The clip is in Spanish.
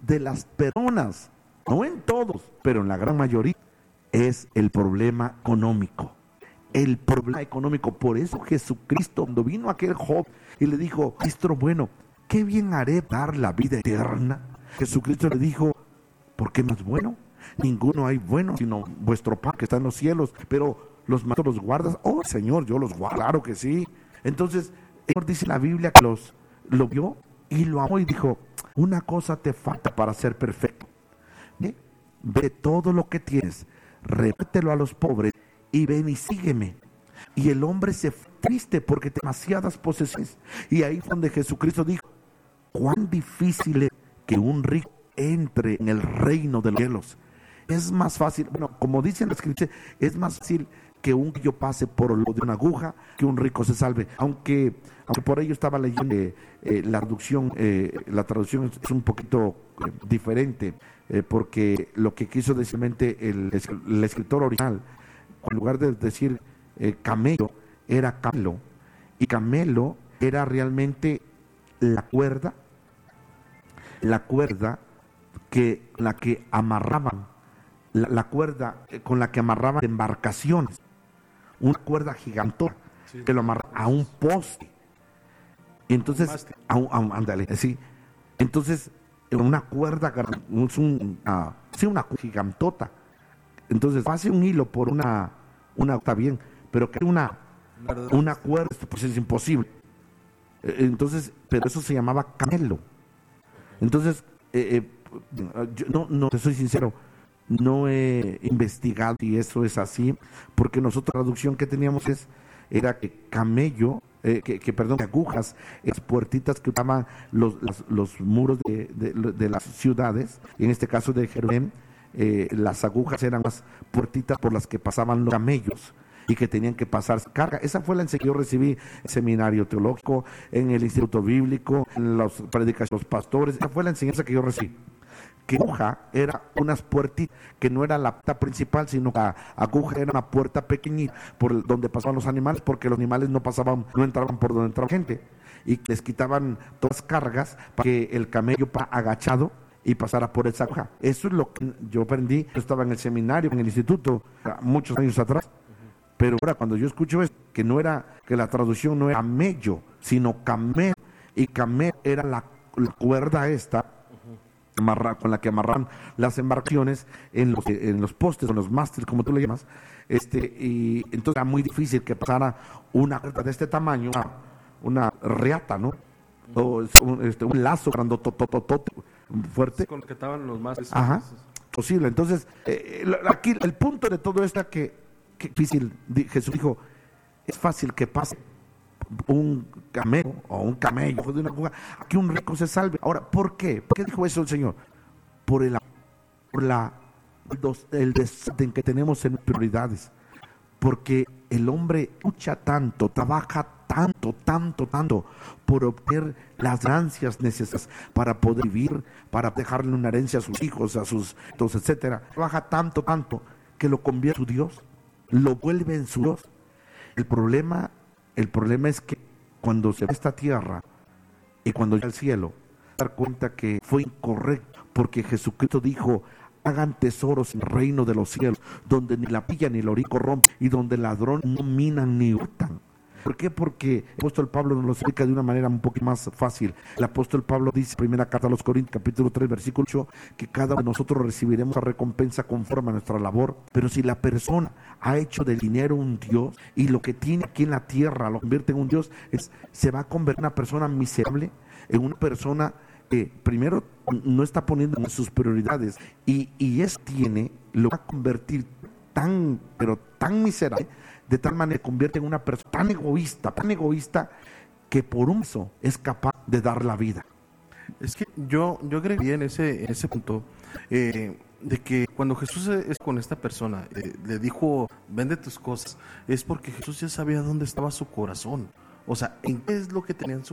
de las personas, no en todos, pero en la gran mayoría, es el problema económico. El problema económico. Por eso Jesucristo, cuando vino aquel joven y le dijo, Maestro bueno, ¿qué bien haré dar la vida eterna? Jesucristo le dijo, ¿por qué más bueno? Ninguno hay bueno, sino vuestro Padre que está en los cielos. Pero los maestros los guardas. Oh, Señor, yo los guardo. Claro que sí. Entonces, el Señor dice en la Biblia que lo vio y lo amó y dijo, una cosa te falta para ser perfecto. Ve todo lo que tienes, repártelo a los pobres y ven y sígueme. Y el hombre se fue triste porque demasiadas posesiones. Y ahí fue donde Jesucristo dijo, cuán difícil es que un rico entre en el reino de los cielos. Es más fácil, bueno, como dice en la escritura, es más fácil que un niño pase por lo de una aguja que un rico se salve. Aunque por ello estaba leyendo la traducción es un poquito diferente, porque lo que quiso decir el escritor original, en lugar de decir camello, era camelo, y camelo era realmente la cuerda que la que amarraban, la cuerda con la que amarraban embarcaciones, una cuerda gigantona que lo amarraba a un poste. Y entonces, ándale, sí. Entonces, una cuerda, una gigantota. Entonces, pase un hilo por una está bien, pero que una cuerda, pues es imposible. Entonces, pero eso se llamaba camelo. Entonces, yo no te soy sincero, no he investigado si eso es así, porque nosotros la traducción que teníamos era que camello, que agujas, es puertitas que usaban los muros de las ciudades, y en este caso de Jerusalén, las agujas eran las puertitas por las que pasaban los camellos y que tenían que pasar carga. Esa fue la enseñanza que yo recibí en el seminario teológico, en el instituto bíblico, en las predicaciones de los pastores. Esa fue la enseñanza que yo recibí. Que aguja era unas puertitas, que no era la puerta principal, sino que la aguja era una puerta pequeñita por donde pasaban los animales, porque los animales no entraban por donde entraba gente, y les quitaban todas las cargas para que el camello agachado y pasara por esa aguja. Eso es lo que yo aprendí. Yo estaba en el seminario, en el instituto, muchos años atrás. Pero ahora cuando yo escucho esto, que la traducción no era camello, sino camel, y camel era la cuerda esta, con la que amarran las embarcaciones en los postes, en los mástiles, como tú le llamas, y entonces era muy difícil que pasara una cuerda de este tamaño, una reata, ¿no? O un lazo grandotototote, fuerte. Con lo que estaban los mástiles. Ajá, posible. Entonces, aquí el punto de todo esto es que difícil, Jesús dijo, es fácil que pase un camello o un camello de una aguja, a que un rico se salve. Ahora, ¿por qué? ¿Por qué dijo eso el Señor? Por el desorden que tenemos en prioridades. Porque el hombre lucha tanto, trabaja tanto por obtener las ganancias necesarias para poder vivir, para dejarle una herencia a sus hijos, a sus hijos, etcétera. Trabaja tanto que lo convierte en su Dios, lo vuelve en su Dios. El problema es que cuando se va a esta tierra y cuando llega al cielo, dar cuenta que fue incorrecto, porque Jesucristo dijo, hagan tesoros en el reino de los cielos, donde ni la pilla ni el orín corrompe, y donde el ladrón no minan ni hurtan. ¿Por qué? Porque el apóstol Pablo nos lo explica de una manera un poco más fácil. El apóstol Pablo dice, primera carta a los Corintios, capítulo 3, versículo 8, que cada uno de nosotros recibiremos la recompensa conforme a nuestra labor. Pero si la persona ha hecho del dinero un Dios, y lo que tiene aquí en la tierra lo convierte en un Dios, se va a convertir en una persona miserable, en una persona que primero no está poniendo en sus prioridades, y eso lo va a convertir tan miserable, de tal manera que convierte en una persona tan egoísta, que por un beso es capaz de dar la vida. Es que yo agregué en ese punto de que cuando Jesús es con esta persona, le dijo, vende tus cosas, es porque Jesús ya sabía dónde estaba su corazón. O sea, ¿en qué es lo que tenía en su